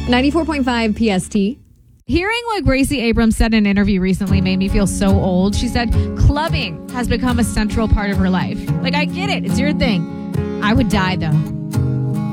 94.5 PST. Hearing what Gracie Abrams said in an interview recently made me feel so old. She said clubbing has become a central part of her life. Like, I get it. It's your thing. I would die, though.